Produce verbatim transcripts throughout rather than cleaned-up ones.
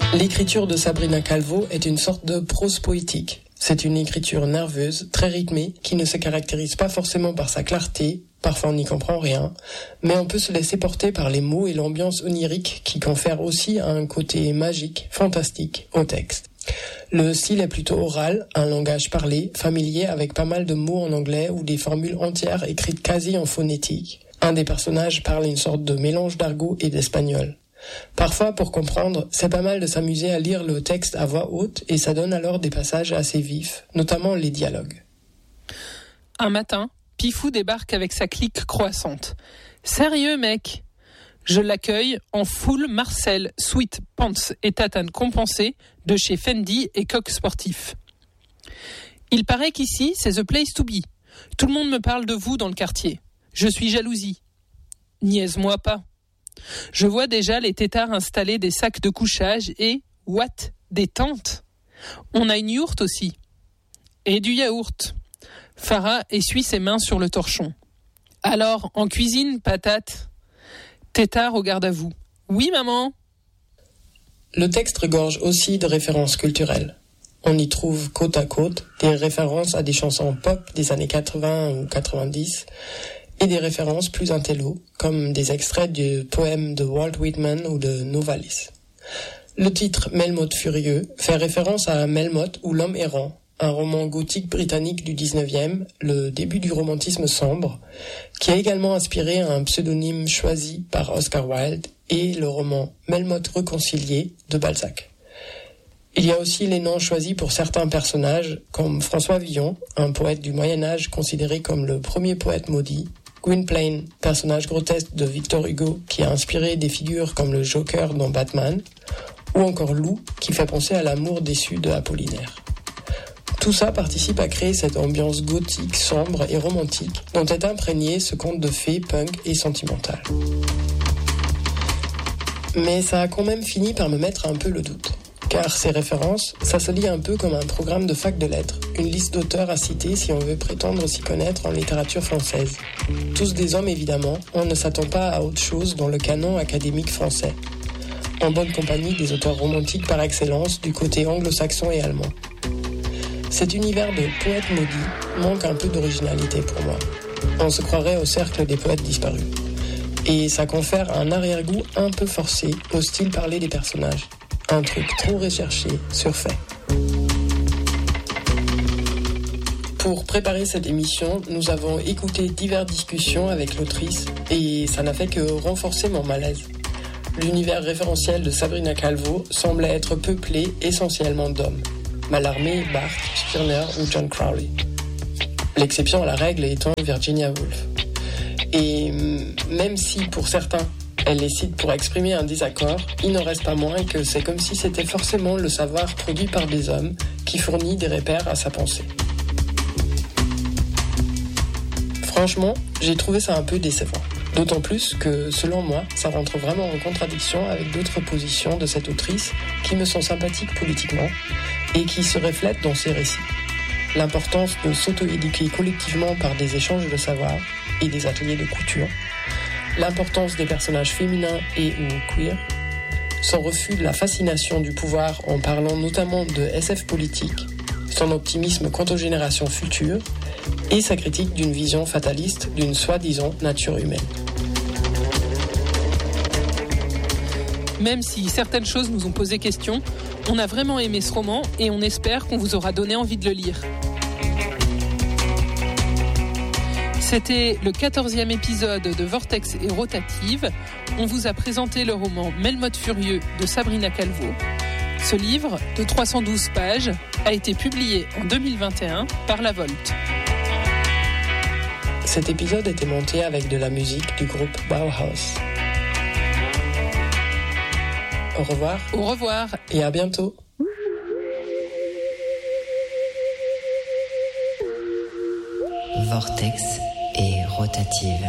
L'écriture de Sabrina Calvo est une sorte de prose poétique. C'est une écriture nerveuse, très rythmée, qui ne se caractérise pas forcément par sa clarté, parfois on n'y comprend rien, mais on peut se laisser porter par les mots et l'ambiance onirique qui confèrent aussi un côté magique, fantastique au texte. Le style est plutôt oral, un langage parlé, familier avec pas mal de mots en anglais ou des formules entières écrites quasi en phonétique. Un des personnages parle une sorte de mélange d'argot et d'espagnol. Parfois, pour comprendre, c'est pas mal de s'amuser à lire le texte à voix haute et ça donne alors des passages assez vifs, notamment les dialogues. Un matin, Pifou débarque avec sa clique croissante. « Sérieux, mec ?» Je l'accueille en full Marcel, sweat pants et tatane compensée de chez Fendi et Coq Sportif. Il paraît qu'ici, c'est the place to be. Tout le monde me parle de vous dans le quartier. Je suis jalousie. Niaise-moi pas. Je vois déjà les têtards installer des sacs de couchage et, what, des tentes. On a une yourte aussi. Et du yaourt. Farah essuie ses mains sur le torchon. Alors, en cuisine, patate. Tétard au garde à vous. Oui, maman. Le texte regorge aussi de références culturelles. On y trouve côte à côte des références à des chansons pop des années quatre-vingts ou quatre-vingt-dix et des références plus intello, comme des extraits du poème de Walt Whitman ou de Novalis. Le titre Melmoth Furieux fait référence à Melmoth ou L'Homme errant, un roman gothique britannique du dix-neuvième, le début du romantisme sombre, qui a également inspiré un pseudonyme choisi par Oscar Wilde et le roman Melmoth réconcilié de Balzac. Il y a aussi les noms choisis pour certains personnages, comme François Villon, un poète du Moyen-Âge considéré comme le premier poète maudit, Gwynplaine, personnage grotesque de Victor Hugo qui a inspiré des figures comme le Joker dans Batman, ou encore Lou, qui fait penser à l'amour déçu de Apollinaire. Tout ça participe à créer cette ambiance gothique, sombre et romantique dont est imprégné ce conte de fées punk et sentimental. Mais ça a quand même fini par me mettre un peu le doute. Car ces références, ça se lit un peu comme un programme de fac de lettres, une liste d'auteurs à citer si on veut prétendre s'y connaître en littérature française. Tous des hommes évidemment, on ne s'attend pas à autre chose dans le canon académique français. En bonne compagnie des auteurs romantiques par excellence du côté anglo-saxon et allemand. Cet univers de poètes maudits manque un peu d'originalité pour moi. On se croirait au cercle des poètes disparus. Et ça confère un arrière-goût un peu forcé au style parlé des personnages. Un truc trop recherché, surfait. Pour préparer cette émission, nous avons écouté diverses discussions avec l'autrice et ça n'a fait que renforcer mon malaise. L'univers référentiel de Sabrina Calvo semblait être peuplé essentiellement d'hommes. Mallarmé, Barthes, Stirner ou John Crowley. L'exception à la règle étant Virginia Woolf. Et même si pour certains, elle les cite pour exprimer un désaccord, il n'en reste pas moins que c'est comme si c'était forcément le savoir produit par des hommes qui fournit des repères à sa pensée. Franchement, j'ai trouvé ça un peu décevant. D'autant plus que, selon moi, ça rentre vraiment en contradiction avec d'autres positions de cette autrice qui me sont sympathiques politiquement et qui se reflètent dans ses récits. L'importance de s'auto-éduquer collectivement par des échanges de savoir et des ateliers de couture, l'importance des personnages féminins et ou queer, son refus de la fascination du pouvoir en parlant notamment de S F politique, son optimisme quant aux générations futures et sa critique d'une vision fataliste d'une soi-disant nature humaine. Même si certaines choses nous ont posé question, on a vraiment aimé ce roman et on espère qu'on vous aura donné envie de le lire. C'était le quatorzième épisode de Vortex et Rotative. On vous a présenté le roman Melmoth Furieux de Sabrina Calvo. Ce livre, de trois cent douze pages, a été publié en deux mille vingt et un par La Volte. Cet épisode était monté avec de la musique du groupe Bauhaus. Au revoir. Au revoir. Et à bientôt. Vortex et Rotative.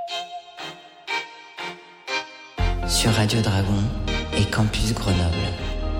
Sur Radio Dragon et Campus Grenoble.